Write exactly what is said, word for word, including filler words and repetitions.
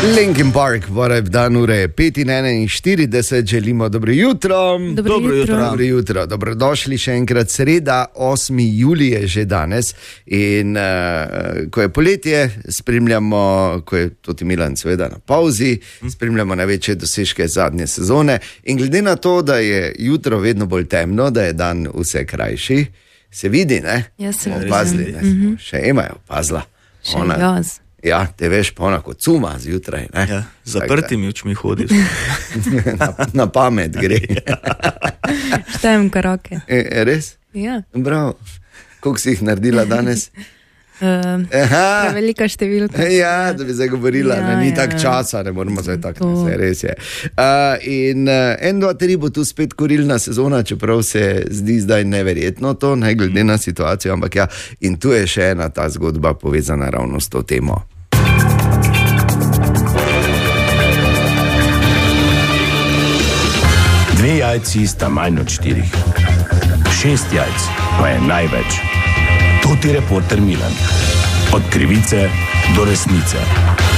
Linkin Park, torej v dan ure pet in enainštirideset, želimo dobro jutro. Dobro, dobro jutro. Dobro jutro. Dobrodošli še enkrat, sreda, osmi julij je že danes in uh, ko je poletje, spremljamo, ko je tudi Milan seveda na pauzi, spremljamo največje dosežke zadnje sezone in glede na to, da je jutro vedno bolj temno, da je dan vse krajši, se vidi, ne? Ja, se vidi. Opazili, ne? Mm-hmm. Še Ema je opazila. Še Ona... jaz. Ja, te veš, pa ona kot cuma zjutraj. Ja, zaprtimi očmi hodi. na, na pamet gre. Štejem korake. E, res? Ja. Bravo. Koliko si jih naredila danes? Uh, velika številka. Ja, da bi zdaj govorila, ja, ne, ni ja, tak časa, ne moramo zdaj tako, ne, res je. Uh, in uh, en, dva, tri bo tu spet kurilna sezona, čeprav se zdi zdaj neverjetno to, ne glede na situacijo, ampak ja, in tu je še ena ta zgodba povezana ravno s to temo. Dve jajci sta manj od štirih. Šest jajc pa je največ. To ti reporter Milan. Od krivice do resnice.